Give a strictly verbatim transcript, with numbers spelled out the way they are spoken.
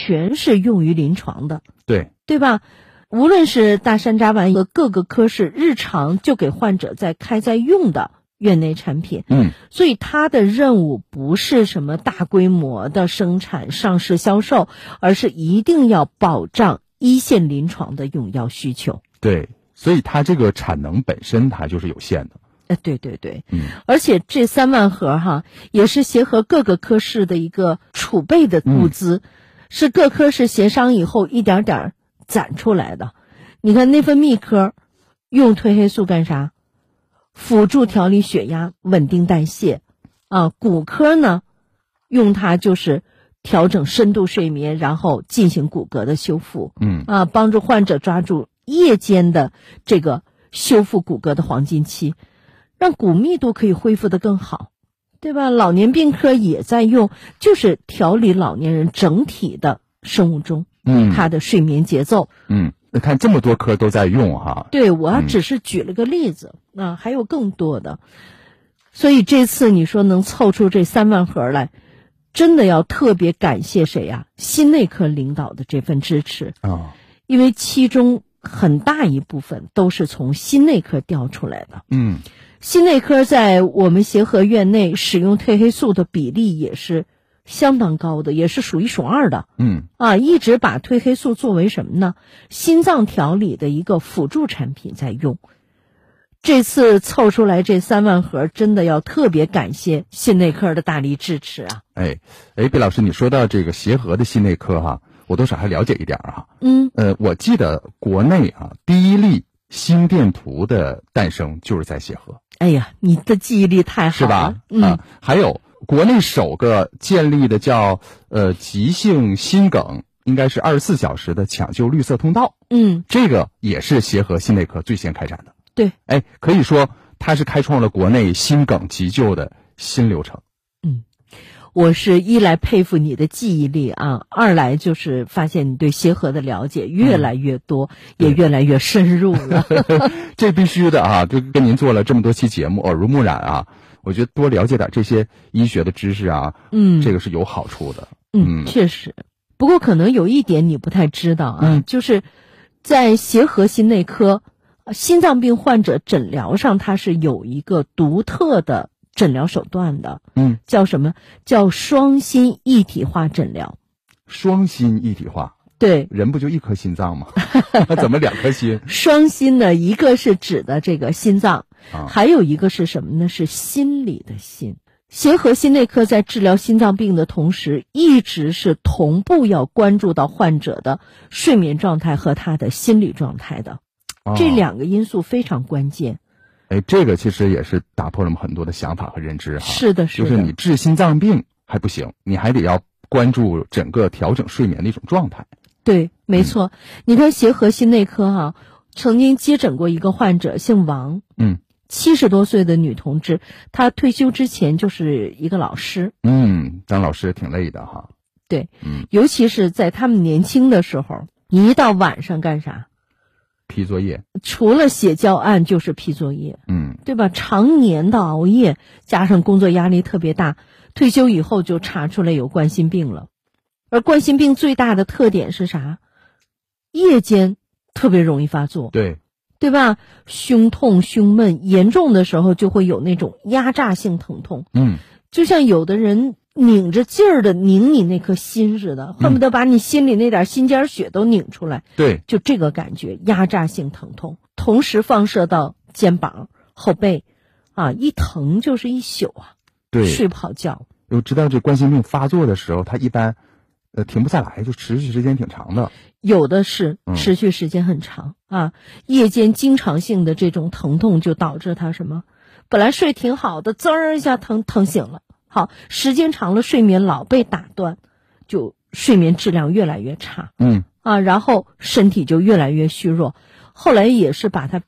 全是用于临床的， 对对吧？无论是大山楂丸和各个科室日常就给患者在开在用的院内产品， 嗯， 所以它的任务不是什么大规模的生产、上市、销售，而是一定要保障一线临床的用药需求。 对，所以它这个产能本身它就是有限的。 呃，对对对， 嗯， 而且这三万盒哈，也是协和各个科室的一个储备的物资，嗯、是各科室协商以后一点点攒出来的。你看内分泌科用褪黑素干啥？辅助调理血压，稳定代谢。啊，骨科呢，用它就是调整深度睡眠，然后进行骨骼的修复。 嗯， 啊，帮助患者抓住夜间的这个修复骨骼的黄金期，让骨密度可以恢复得更好，对吧？老年病科也在用，就是调理老年人整体的生物钟， 嗯， 他的睡眠节奏。 嗯，你看这么多科都在用哈。 对，我只是举了个例子，嗯、啊，还有更多的。所以这次你说能凑出这三万盒来，真的要特别感谢谁呀、啊？心内科领导的这份支持啊、哦，因为其中很大一部分都是从心内科调出来的。 嗯。 心内科在我们协和院内使用褪黑素的比例也是相当高的，也是数一数二的。 嗯， 啊，一直把褪黑素作为什么呢？心脏调理的一个辅助产品在用。这次凑出来这三万盒，真的要特别感谢心内科的大力支持啊！ 哎，哎，毕老师，你说到这个协和的心内科哈，我多少还了解一点啊。 嗯， 呃，我记得国内啊第一例心电图的诞生就是在协和。 哎呀，你的记忆力太好了， 是吧？ 嗯、 啊，还有国内首个建立的叫呃急性心梗，应该是二十四小时的抢救绿色通道。 嗯， 这个也是协和心内科最先开展的。 对， 哎，可以说它是开创了国内心梗急救的新流程。 嗯，我是一来佩服你的记忆力啊，二来就是发现你对协和的了解越来越多，嗯、也越来越深入了。 这必须的啊！就跟您做了这么多期节目，耳濡目染啊，我觉得多了解点这些医学的知识啊， 嗯， 这个是有好处的。 嗯，确实。不过可能有一点你不太知道啊， 嗯、 就是在协和心内科。心脏病患者诊疗上，它是有一个独特的诊疗手段的， 嗯， 叫什么？叫双心一体化诊疗。 双心一体化， 对， 人不就一颗心脏吗？怎么两颗心？ 双心呢，一个是指的这个心脏， 啊、 还有一个是什么呢？是心理的心。协和心内科在治疗心脏病的同时，一直是同步要关注到患者的睡眠状态和他的心理状态的。这两个因素非常关键。 哎，这个其实也是打破了我们很多的想法和认知哈。 是的，是的。 就是你治心脏病还不行，你还得要关注整个调整睡眠的一种状态。 对，没错。嗯、你看协和心内科哈、啊，曾经接诊过一个患者，姓王， 嗯， 七十多岁的女同志，她退休之前就是一个老师。 嗯，当老师挺累的哈。 对， 嗯， 尤其是在他们年轻的时候，一到晚上干啥？ 批作业， 除了写教案就是批作业， 嗯， 对吧？常年的熬夜，加上工作压力特别大，退休以后就查出来有冠心病了。而冠心病最大的特点是啥？夜间特别容易发作， 对， 对吧？胸痛、胸闷，严重的时候就会有那种压榨性疼痛， 嗯， 就像有的人拧着劲儿的拧你那颗心似的，恨不得把你心里那点心尖血都拧出来。 对， 就这个感觉，压榨性疼痛，同时放射到肩膀、后背，啊，一疼就是一宿啊， 对， 睡不好觉。 我知道这冠心病发作的时候，它一般呃停不下来，就持续时间挺长的。 有的是持续时间很长、嗯、啊，夜间经常性的这种疼痛就导致他什么？本来睡挺好的，滋儿一下疼疼醒了。好，时间长了，睡眠老被打断，就睡眠质量越来越差。 嗯啊， 然后身体就越来越虚弱。后来也是把它